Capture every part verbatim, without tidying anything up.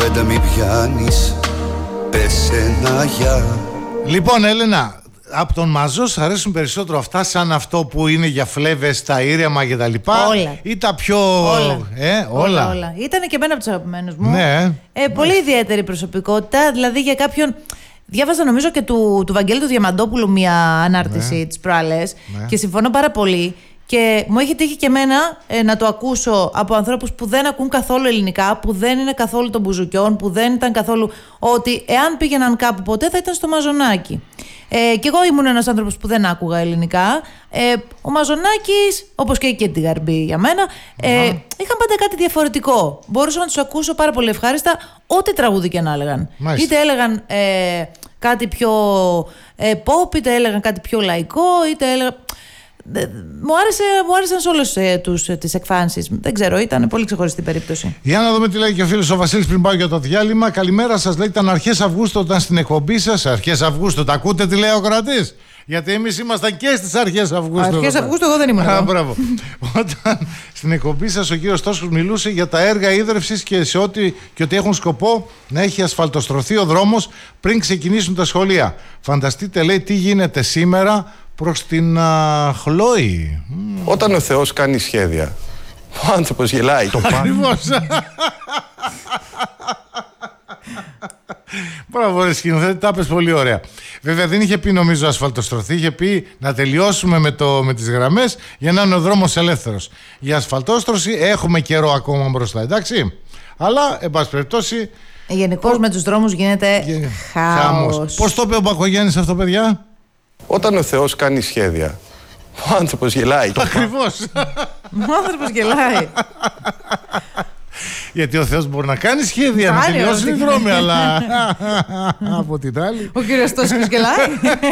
κουβέντα μη πιάνεις, πες ένα γεια. Λοιπόν, Έλενα, από τον Μαζό σ' αρέσουν περισσότερο αυτά σαν αυτό που είναι για φλέβες, τα ήρεμα και τα λοιπά? Όλα. Ή τα πιο... Όλα. Ε, όλα. όλα, όλα. Ήτανε και εμένα από τους αγαπημένους μου. Ναι. Ε, πολύ ιδιαίτερη προσωπικότητα, δηλαδή για κάποιον... Διάβαζα νομίζω και του, του Βαγγέλη του Διαμαντόπουλου μια ανάρτηση ναι. τις προάλλες ναι. και συμφωνώ πάρα πολύ. Και μου έχει τύχει και εμένα ε, να το ακούσω από ανθρώπους που δεν ακούν καθόλου ελληνικά, που δεν είναι καθόλου των μπουζουκιών, που δεν ήταν καθόλου. Ότι εάν πήγαιναν κάπου ποτέ θα ήταν στο Μαζονάκι. Ε, και εγώ ήμουν ένας άνθρωπος που δεν άκουγα ελληνικά. Ε, ο Μαζονάκης, όπως και η Κέντι Γαρμπή για μένα, ε, mm. είχαν πάντα κάτι διαφορετικό. Μπορούσα να τους ακούσω πάρα πολύ ευχάριστα, ό,τι τραγούδι και να έλεγαν. Μάλιστα. Είτε έλεγαν ε, κάτι πιο ε, pop, είτε έλεγαν κάτι πιο λαϊκό, είτε έλεγαν. Μου, άρεσε, μου άρεσαν σε όλες ε, τους, ε, τις εκφάνσεις. Δεν ξέρω, ήταν πολύ ξεχωριστή περίπτωση. Για να δούμε τι λέει και ο φίλος ο Βασίλης πριν πάω για το διάλειμμα. Καλημέρα σας, λέει, ήταν αρχές Αυγούστου όταν στην εκπομπή σας. Αρχές Αυγούστου, τα ακούτε τι λέει ο κρατής? Γιατί εμείς ήμασταν και στις αρχές Αυγούστου. Αρχές Αυγούστου, εγώ δεν ήμουν. Α, μπράβο. Όταν στην εκπομπή σας ο κύριος Τόσκος μιλούσε για τα έργα ίδρευσης και, σε ότι, και ότι έχουν σκοπό να έχει ασφαλτοστρωθεί ο δρόμος πριν ξεκινήσουν τα σχολεία. Φανταστείτε, λέει, τι γίνεται σήμερα προς την α, Χλόη. Όταν ο Θεός κάνει σχέδια, ο άνθρωπος γελάει. Το ακριβώς. Μπράβο ρε σκηνοθέτη, τα πες πολύ ωραία. Βέβαια δεν είχε πει νομίζω ασφαλτοστρωθεί, είχε πει να τελειώσουμε με, το, με τις γραμμές για να είναι ο δρόμος ελεύθερος. Για ασφαλτόστρωση έχουμε καιρό ακόμα μπροστά, εντάξει. Αλλά εν πάση περιπτώσει γενικώς με τους δρόμους γίνεται Γε... χάος. Πώς το είπε ο Μπακογιάννης αυτό, παιδιά? Όταν ο Θεός κάνει σχέδια, ο άνθρωπος γελάει. Ακριβώς. Ο άνθρωπος γελάει. Γιατί ο Θεός μπορεί να κάνει σχέδια, να τελειώσει οι δρόμοι, αλλά από την άλλη. Ο κύριος Τόσκος γελάει.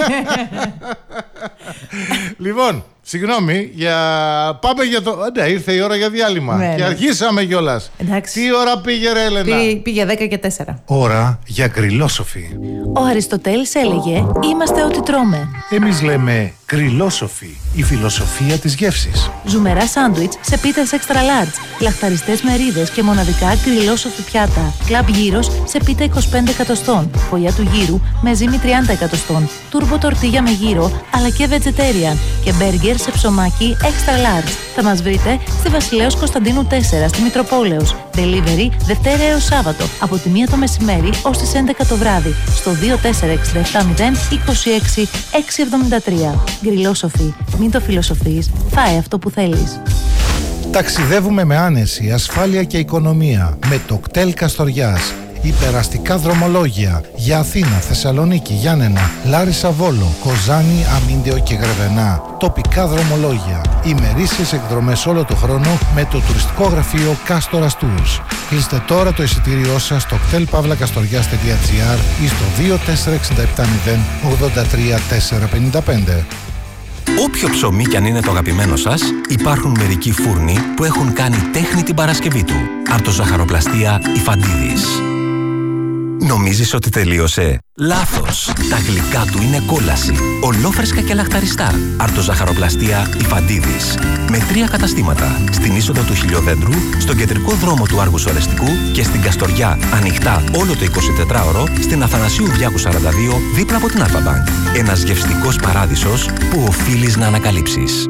Λοιπόν, συγγνώμη, για... πάμε για το... Ναι, ήρθε η ώρα για διάλειμμα. Ναι, και ναι. αρχίσαμε κιόλας. Εντάξει. Τι ώρα πήγε ρε Έλενα? Πή, πήγε δέκα και τέσσερα. Ώρα για γκριλόσοφι. Ο Αριστοτέλης έλεγε «Είμαστε ό,τι τρώμε». Εμείς λέμε γκριλόσοφι, η φιλοσοφία της γεύσης. Ζουμερά σάντουιτς σε πίτες extra large, λαχταριστές μερίδες και μοναδικά γκριλόσοφι πιάτα. Κλαμπ γύρος σε πίτα είκοσι πέντε εκατοστών, φωλιά του γύρου με ζύμη τριάντα εκατοστών, τούρμπο τορτίγια με γύρο αλλά και vegetarian και μπέργκερ σε ψωμάκι extra large. Θα μας βρείτε στη Βασιλέως Κωνσταντίνου τέσσερα στη Μητροπόλεως. Delivery Δευτέρα έως Σάββατο από τη μία το μεσημέρι ως τις έντεκα το βράδυ στο δύο τέσσερα έξι επτά μηδέν είκοσι έξι εξακόσια εβδομήντα τρία. Γκριλόσοφι. Μην το φιλοσοφείς. Φάε αυτό που θέλεις. Ταξιδεύουμε με άνεση, ασφάλεια και οικονομία με το κτέλ Καστοριάς. Υπεραστικά δρομολόγια για Αθήνα, Θεσσαλονίκη, Γιάννενα, Λάρισα, Βόλο, Κοζάνη, Αμίντεο και Γρεβενά. Τοπικά δρομολόγια. Ημερήσιες εκδρομές όλο το χρόνο με το τουριστικό γραφείο Κάστορας Tours. Κλείστε τώρα το εισιτήριό σας στο κτέλ παύλα καστοριάς τελεία τζι άρ ή στο δύο τέσσερα έξι επτά μηδέν ογδόντα τρία τετρακόσια πενήντα πέντε. Όποιο ψωμί κι αν είναι το αγαπημένο σας, υπάρχουν μερικοί φούρνοι που έχουν κάνει τέχνη την Παρασκευή του. Αρτοζαχαροπλαστεία Ιφαντίδης. Νομίζεις ότι τελείωσε? Λάθος! Τα γλυκά του είναι κόλαση. Ολόφρεσκα και λαχταριστά. Αρτοζαχαροπλαστεία Ιφαντίδης. Με τρία καταστήματα. Στην είσοδο του Χιλιοδέντρου, στον κεντρικό δρόμο του Άργους Ορεστικού και στην Καστοριά, ανοιχτά όλο το εικοσιτετράωρο, στην Αθανασίου Διάκου σαράντα δύο, δίπλα από την Αλφα Bank. Ένας γευστικός παράδεισος που οφείλεις να ανακαλύψεις.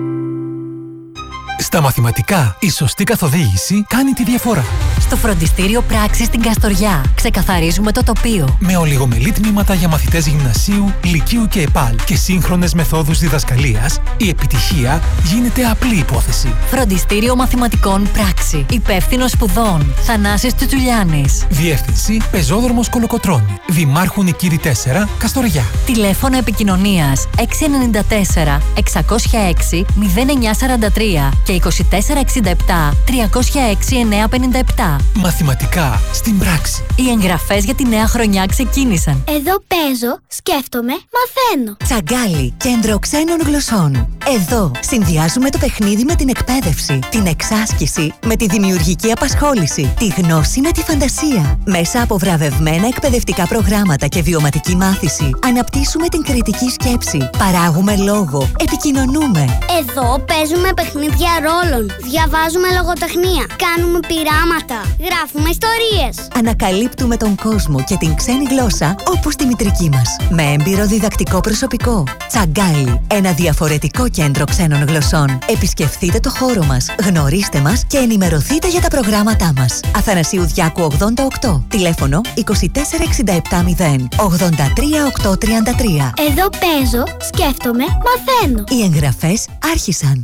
Στα μαθηματικά, η σωστή καθοδήγηση κάνει τη διαφορά. Στο φροντιστήριο Πράξης στην Καστοριά ξεκαθαρίζουμε το τοπίο. Με ολιγομελή τμήματα για μαθητές γυμνασίου, λυκείου και ΕΠΑΛ και σύγχρονες μεθόδους διδασκαλίας, η επιτυχία γίνεται απλή υπόθεση. Φροντιστήριο Μαθηματικών Πράξη. Υπεύθυνος σπουδών Θανάσης Τσουτσουλιάνης. Διεύθυνση Πεζόδρομος Κολοκοτρώνη. Δημάρχου Νικήρη τέσσερα, Καστοριά. Τηλέφωνο επικοινωνίας έξι εννιά τέσσερα εξακόσια έξι μηδέν εννιά σαράντα τρία και είκοσι τέσσερα εξήντα επτά τριακόσια έξι εννιακόσια πενήντα επτά. Μαθηματικά στην πράξη. Οι εγγραφές για τη νέα χρονιά ξεκίνησαν. Εδώ παίζω, σκέφτομαι, μαθαίνω. Τσαγκάλι, κέντρο ξένων γλωσσών. Εδώ συνδυάζουμε το παιχνίδι με την εκπαίδευση, την εξάσκηση με τη δημιουργική απασχόληση, τη γνώση με τη φαντασία. Μέσα από βραβευμένα εκπαιδευτικά προγράμματα και βιωματική μάθηση, αναπτύσσουμε την κριτική σκέψη, παράγουμε λόγο, επικοινωνούμε. Εδώ παίζουμε παιχνίδια ρόλων ρόλων. Διαβάζουμε λογοτεχνία. Κάνουμε πειράματα. Γράφουμε ιστορίες. Ανακαλύπτουμε τον κόσμο και την ξένη γλώσσα όπως τη μητρική μας. Με έμπειρο διδακτικό προσωπικό. Τσαγκάλι. Ένα διαφορετικό κέντρο ξένων γλωσσών. Επισκεφτείτε το χώρο μας, γνωρίστε μας και ενημερωθείτε για τα προγράμματά μας. Αθανασίου Διάκου ογδόντα οκτώ. Τηλέφωνο είκοσι τέσσερα εξήντα επτά μηδέν ογδόντα τρία οκτακόσια τριάντα τρία. Εδώ παίζω, σκέφτομαι, μαθαίνω. Οι εγγραφές άρχισαν.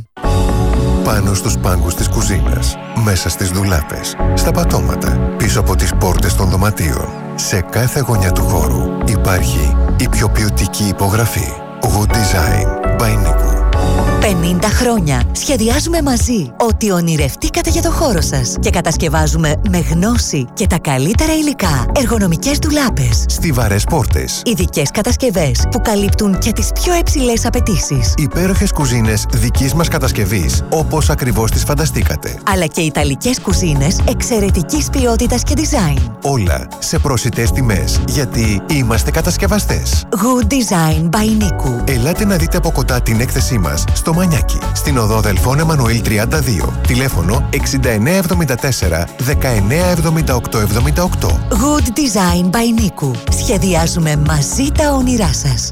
Πάνω στους πάγκους της κουζίνας, μέσα στις ντουλάπες, στα πατώματα, πίσω από τις πόρτες των δωματίων. Σε κάθε γωνιά του χώρου υπάρχει η πιο ποιοτική υπογραφή. Good Design by Niku. πενήντα χρόνια σχεδιάζουμε μαζί ό,τι ονειρευτήκατε για το χώρο σας και κατασκευάζουμε με γνώση και τα καλύτερα υλικά εργονομικές ντουλάπες, στιβαρές πόρτες, ειδικές κατασκευές που καλύπτουν και τις πιο υψηλές απαιτήσεις, υπέροχες κουζίνες δικής μας κατασκευής όπως ακριβώς τις φανταστήκατε, αλλά και ιταλικές κουζίνες εξαιρετικής ποιότητας και design. Όλα σε προσιτές τιμές, γιατί είμαστε κατασκευαστές. Good Design by Niku. Ελάτε να δείτε από κοντά την έκθεσή μας στο Μανιάκι, στην οδό Δελφών Εμμανουήλ τριάντα δύο. Τηλέφωνο εξήντα εννέα εβδομήντα τέσσερα δεκαεννέα εβδομήντα οκτώ εβδομήντα οκτώ. Good Design by Niku. Σχεδιάζουμε μαζί τα όνειρά σας.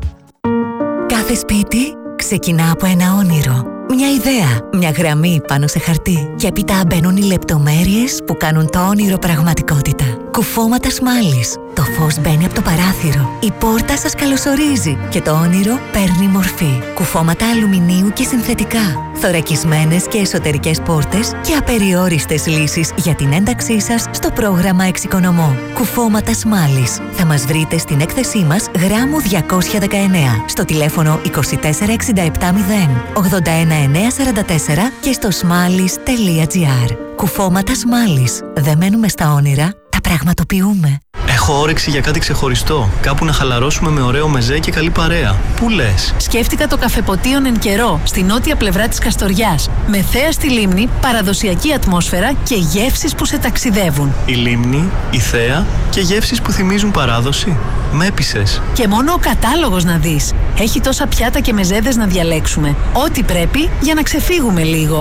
Κάθε σπίτι ξεκινά από ένα όνειρο. Μια ιδέα, μια γραμμή πάνω σε χαρτί. Και έπειτα μπαίνουν οι λεπτομέρειες που κάνουν το όνειρο πραγματικότητα. Κουφώματα σμάλης. Το φως μπαίνει από το παράθυρο. Η πόρτα σας καλωσορίζει και το όνειρο παίρνει μορφή. Κουφώματα αλουμινίου και συνθετικά. Θωρακισμένες και εσωτερικές πόρτες και απεριόριστες λύσεις για την ένταξή σας στο πρόγραμμα Εξοικονομώ. Κουφώματα σμάλης. Θα μας βρείτε στην έκθεσή μας γράμμου διακόσια δεκαεννέα στο τηλέφωνο είκοσι τέσσερα εξήντα επτά μηδέν ογδόντα ένα εννιακόσια σαράντα τέσσερα και στο smallis τελεία gr. Κουφώματα Smallis. Δεν μένουμε στα όνειρα, τα πραγματοποιούμε. Έχω όρεξη για κάτι ξεχωριστό. Κάπου να χαλαρώσουμε με ωραίο μεζέ και καλή παρέα. Πού λες? Σκέφτηκα το καφεποτίον εν καιρό, στη νότια πλευρά της Καστοριάς. Με θέα στη λίμνη, παραδοσιακή ατμόσφαιρα και γεύσεις που σε ταξιδεύουν. Η λίμνη, η θέα και γεύσεις που θυμίζουν παράδοση. Με έπεισες. Και μόνο ο κατάλογος να δεις. Έχει τόσα πιάτα και μεζέδες να διαλέξουμε. Ό,τι πρέπει για να ξεφύγουμε λίγο.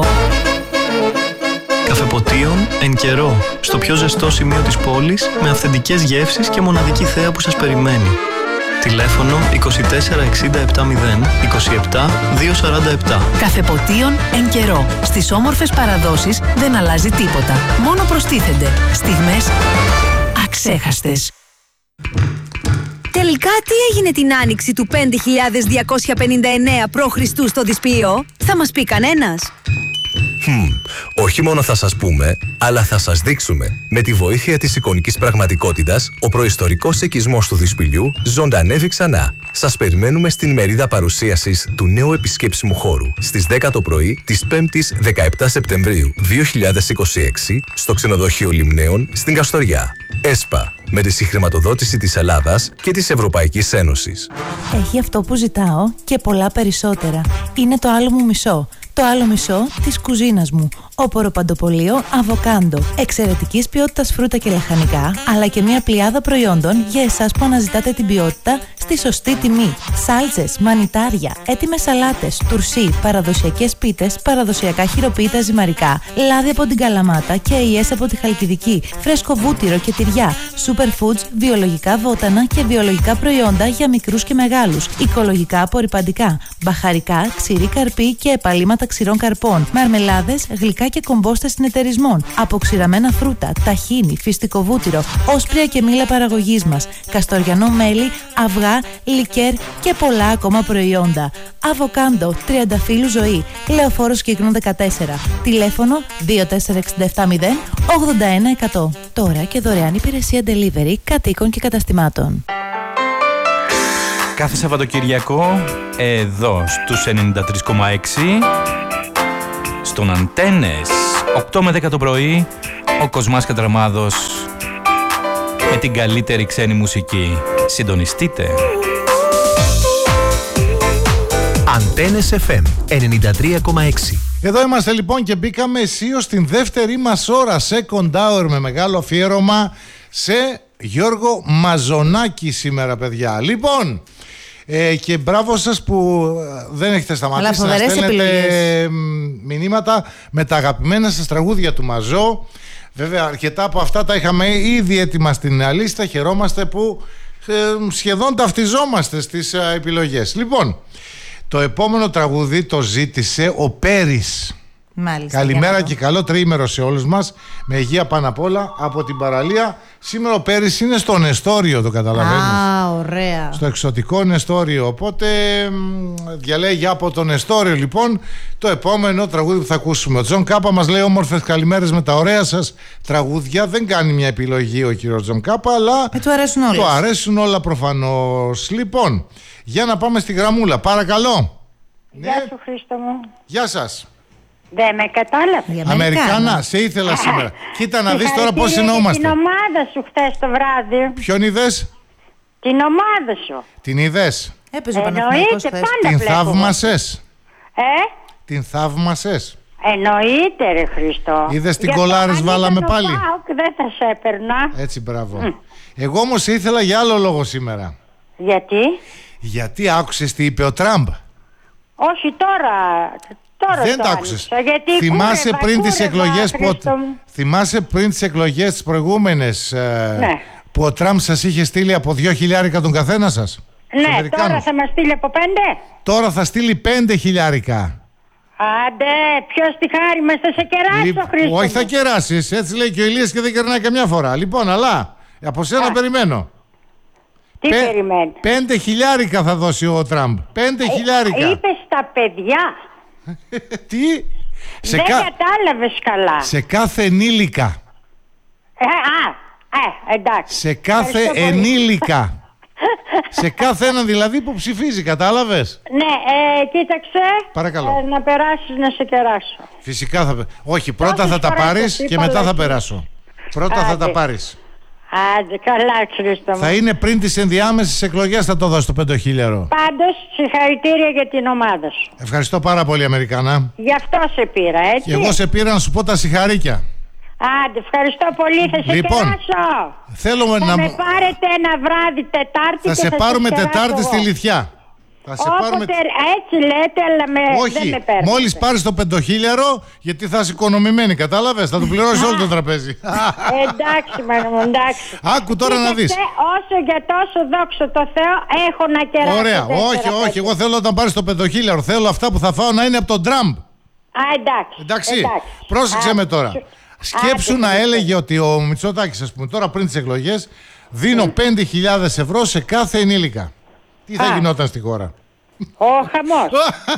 Καφεποτίον εν καιρό, στο πιο ζεστό σημείο της πόλης, με αυθεντικές γεύσεις και μοναδική θέα που σας περιμένει. Τηλέφωνο είκοσι τέσσερα εξήντα επτά μηδέν είκοσι επτά διακόσια σαράντα επτά. Καφεποτίον εν καιρό. Στις όμορφες παραδόσεις δεν αλλάζει τίποτα. Μόνο προστίθενται στιγμές αξέχαστες. Τελικά τι έγινε την άνοιξη του πέντε χιλιάδες διακόσια πενήντα εννέα π.Χ. στο Δυσποιείο? Θα μας πει κανένας? Hm, όχι μόνο θα σας πούμε, αλλά θα σας δείξουμε. Με τη βοήθεια της εικονικής πραγματικότητας, ο προϊστορικός οικισμός του Δυσπηλιού ζωντανεύει ξανά. Σας περιμένουμε στην ημερίδα παρουσίασης του νέου επισκέψιμου χώρου στις δέκα το πρωί της πέμπτης δεκαεπτά Σεπτεμβρίου δύο χιλιάδες είκοσι έξι στο ξενοδοχείο Λιμναίων στην Καστοριά. ΕΣΠΑ, με τη συγχρηματοδότηση της Ελλάδας και της Ευρωπαϊκής Ένωσης. Έχει αυτό που ζητάω και πολλά περισσότερα. Είναι το άλλο μου μισό. Το άλλο μισό της κουζίνας μου. Όπορο παντοπολείο αβοκάντο. Εξαιρετικής ποιότητας φρούτα και λαχανικά, αλλά και μια πλειάδα προϊόντων για εσάς που αναζητάτε την ποιότητα στη σωστή τιμή. Σάλτσες, μανιτάρια, έτοιμες σαλάτες, τουρσί, παραδοσιακές πίτες, παραδοσιακά χειροποίητα ζυμαρικά, λάδι από την Καλαμάτα και αειές από τη Χαλκιδική, φρέσκο βούτυρο και τυριά, superfoods, βιολογικά βότανα και βιολογικά προϊόντα για μικρούς και μεγάλους, οικολογικά απορρυπαντικά, μπαχαρικά, ξηρή καρπή και επαλήματα ξηρών καρπών, μαρμελάδες, γλυκά και κομπόστες συνεταιρισμών, αποξηραμένα φρούτα, ταχίνι, φυστικό βούτυρο, όσπρια και μήλα παραγωγής μας, καστοριανό μέλι, αυγά, λικέρ και πολλά ακόμα προϊόντα. Αβοκάντο, τριανταφύλου ζωή, Λεωφόρος Κύκνου δεκατέσσερα. Τηλέφωνο δύο τέσσερα έξι επτά μηδέν ογδόντα ένα εκατό. Τώρα και δωρεάν υπηρεσία delivery κατοίκων και καταστημάτων. Κάθε Σαββατοκυριακό, εδώ στους ενενήντα τρία κόμμα έξι, στον Αντένες, οκτώ με δέκα το πρωί, ο Κοσμάς Κατραμάδος με την καλύτερη ξένη μουσική. Συντονιστείτε. Αντένες εφ εμ ενενήντα τρία κόμμα έξι. Εδώ είμαστε λοιπόν και μπήκαμε αισίως στην δεύτερη μας ώρα, second hour, με μεγάλο αφιέρωμα σε Γιώργο Μαζονάκη σήμερα, παιδιά. Λοιπόν, Ε, και μπράβο σας που δεν έχετε σταματήσει να στέλνετε επιλογές. Μηνύματα με τα αγαπημένα σας τραγούδια του Μαζό. Βέβαια αρκετά από αυτά τα είχαμε ήδη έτοιμα στην λίστα. Χαιρόμαστε που ε, σχεδόν ταυτιζόμαστε στις ε, επιλογές. Λοιπόν, το επόμενο τραγούδι το ζήτησε ο Πέρης. Μάλιστα, καλημέρα και καλό τριήμερο σε όλους μας. Με υγεία πάνω απ' όλα από την παραλία. Σήμερα ο Πέρης είναι στο Νεστόριο, το καταλαβαίνεις. Α, ωραία. Στο εξωτικό Νεστόριο. Οπότε διαλέγει από το Νεστόριο λοιπόν το επόμενο τραγούδι που θα ακούσουμε. Ο Τζον Κάπα μας λέει όμορφες καλημέρες με τα ωραία σας τραγούδια. Δεν κάνει μια επιλογή ο κύριος Τζον Κάπα, αλλά ε, του αρέσουν όλες. Του αρέσουν όλα προφανώς. Λοιπόν, για να πάμε στη γραμμούλα. Παρακαλώ. Γεια ναι. σου Χρήστο μου. Γεια σας. Δεν με κατάλαβε. Αμερικάνα, σε ήθελα σήμερα. Κοίτα να δεις τώρα πώς συνόμαστε. Την ομάδα σου χθες το βράδυ. Ποιον είδες? Την ομάδα σου. Την είδες? Έπαιζε ο Παναθηναϊκός χθες. Την θαύμασες? Ε? Την θαύμασες? Εννοείται ρε Χριστό. Είδες την κολάρες βάλαμε πάλι? Πάοκ, δεν θα σε έπαιρνα. Έτσι μπράβο. Mm. Εγώ όμως σε ήθελα για άλλο λόγο σήμερα. Γιατί? Γιατί άκουσες τι είπε ο Τραμπ? Όχι τώρα. Τώρα δεν το άκουσες. Θυμάσαι κούρευα, πριν τις εκλογές που... Θυμάσαι πριν τις εκλογές τις προηγούμενες ε, ναι. που ο Τραμπ σας είχε στείλει από δύο χιλιάρικα τον καθένα σας? Ναι, τώρα θα μας στείλει από πέντε. Τώρα θα στείλει πέντε χιλιάρικα. Άντε, ποιος τη χάρη μας, θα σε κεράσω Λι... Χρήστο. Όχι θα κεράσεις, έτσι λέει και ο Ηλίας και δεν κερνάει καμιά φορά. Λοιπόν, αλλά από σένα Α. περιμένω. Τι Πε... περιμένει? Πέντε χιλιάρικα θα δώσει ο Τραμπ. Πέντε ε, χιλιάρικα. Είπε στα παιδιά. Τι? Σε δεν κα... κατάλαβες καλά. Σε κάθε ενήλικα. Ε, α, ε, εντάξει. Σε κάθε ενήλικα. Σε κάθε έναν δηλαδή που ψηφίζει, κατάλαβες? Ναι, ε, κοίταξε. Παρακαλώ. Ε, να περάσεις να σε κεράσω. Φυσικά θα. Όχι, πρώτα Όσο θα τα πάρεις και μετά θα περάσω. Πρώτα Άντε. θα τα πάρεις. Άντε, καλά, Χρήστο μου. Θα είναι πριν τις ενδιάμεσες εκλογές, θα το δώσει το πεντοχίλιαρο. Πάντως, συγχαρητήρια για την ομάδα σου. Ευχαριστώ πάρα πολύ, Αμερικανά. Γι' αυτό σε πήρα, έτσι. Και εγώ σε πήρα να σου πω τα συγχαρήκια. Άντε, ευχαριστώ πολύ, θα σε λοιπόν, κεράσω. Θέλουμε θα να... με πάρετε ένα βράδυ Τετάρτη θα και σε θα πάρουμε σε Τετάρτη στη Λιθιά. Θα σε Όποτε πάρουμε... έτσι λέτε, αλλά με... Όχι, δεν με παίρνετε. Μόλις πάρεις το πεντοχίλιαρο, γιατί θα είσαι οικονομημένη, κατάλαβες, θα του πληρώσεις όλο το τραπέζι. Εντάξει, μάνα μου, εντάξει. Άκου τώρα να δεις. Όσο για τόσο, δόξα τω Θεώ, έχω να κεράσω. Ωραία, όχι, όχι, εγώ θέλω όταν πάρεις το πεντοχίλιαρο, θέλω αυτά που θα φάω να είναι από τον Τραμπ. Α, εντάξει. Εντάξει, εντάξει. Πρόσεξε Α, με τώρα. Σκέψου Α, να έλεγε ότι ο Μητσοτάκης, ας πούμε, τώρα πριν τις εκλογές, δίνω πέντε χιλιάδες ευρώ σε κάθε ενήλικα. Τι θα Α. γινόταν στη χώρα? Ο χαμός.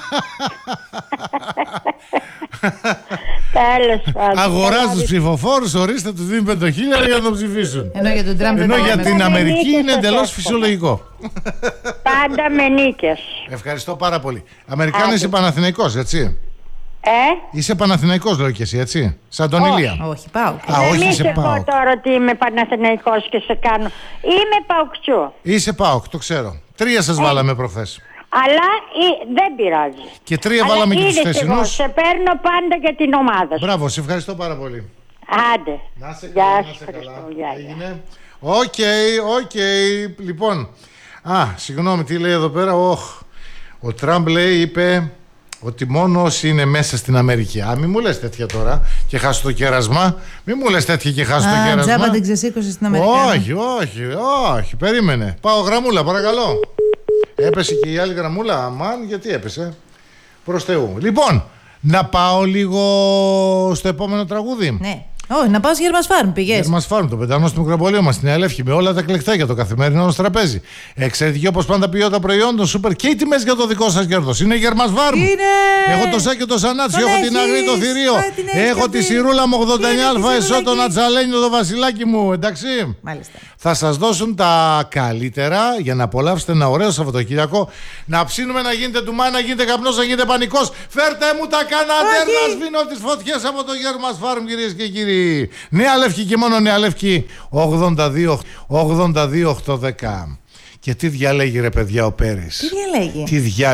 Τέλος πάντων. Αγοράζει τους ψηφοφόρους, ορίστε, τους δίνει πέντε χιλιάδες για να τον ψηφίσουν. Ενώ για τον Τραμπ, Ενώ για την Αμερική είναι εντελώς φυσιολογικό. Πάντα με νίκες. Ευχαριστώ πάρα πολύ. Αμερικάνος είσαι Παναθηναϊκός, έτσι? Ε? Είσαι Παναθηναϊκός, λέω και εσύ, έτσι? Σαν τον Ηλία. Όχι, πάω. Α, όχι, δεν είσαι πάω. ΠΑΟΚ. Τώρα ότι είμαι Παναθηναϊκός και σε κάνω. Είμαι ΠΑΟΚτσού. Είσαι ΠΑΟΚ, το ξέρω. Τρία σας ε. βάλαμε προχθές. Αλλά ή, δεν πειράζει. Και τρία Αλλά βάλαμε και τους θεσινούς. Σε παίρνω πάντα για την ομάδα σου. Μπράβο, σε ευχαριστώ πάρα πολύ. Άντε. Να σε καλά, Γεια να σε καλά. Έγινε. Οκ, οκ. Λοιπόν, α, συγγνώμη, τι λέει εδώ πέρα. Oh, ο Τραμπ λέει, είπε ότι μόνο όσοι είναι μέσα στην Αμερική. Α, μη μου λες τέτοια τώρα και χάσω το κέρασμα. Μη μου λες τέτοια και χάσω Α, το κέρασμα. Τζάμπα την ξεσήκωσε στην Αμερική. Όχι, όχι, όχι. Περίμενε. Πάω γραμμούλα, παρακαλώ. Έπεσε και η άλλη γραμμούλα. Αμάν, γιατί έπεσε? Προς Θεού. Λοιπόν, να πάω λίγο στο επόμενο τραγούδι. Ναι. Όχι, να πάω στη Γερμας Φάρμ, πηγές. Γερμας Φάρμ, το πεντανό στο μικροπολείο μας, στην Αλεύχη, με όλα τα κλεκτάκια, το καθημερινό μας τραπέζι. Εξαιρετική όπως πάντα ποιότητα προϊόντων, σούπερ και οι τιμές για το δικό σας κέρδος. Είναι Γερμας Φάρμ. Είναι! Έχω το σάκι το σανάτσιο, έχω την αγρή το θηρίο. Έχω τη σιρούλα μου ογδόντα εννιά α εσώ, το νατσαλένιο, το βασιλάκι μου, εντάξει. Μάλιστα. Θα σας δώσουν τα καλύτερα για να απολαύσετε ένα ωραίο Σαββατοκύριακο. Να ψήνουμε, να γίνετε τουμά, να γίνετε καπνός, να γίνετε πανικός. Φέρτε μου τα καναντέρ να σβήνω τις φωτιές από το Γερμας Φάρμ, κυρίες και κύριοι. Νέα Λεύκη και μόνο Νέα Λεύκη ογδόντα δύο ογδόντα δύο οκτακόσια δέκα. Και τι διαλέγει ρε παιδιά ο Πέρης? Τι διαλέγει? Τι διαλέγει?